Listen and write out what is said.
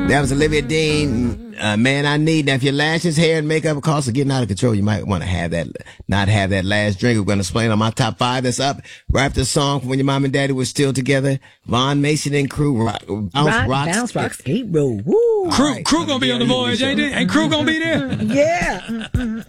That was Olivia Dean, Man I Need. Now, if your lashes, hair, and makeup costs are getting out of control, you might want to have that, not have that last drink. We're going to explain on my top 5 that's up right after the song from when your mom and daddy were still together. Von Mason and Crew, Bounce Rock Skate Road. Woo. Crew gonna be on the voyage, ain't it? Ain't Crew gonna be there? Yeah.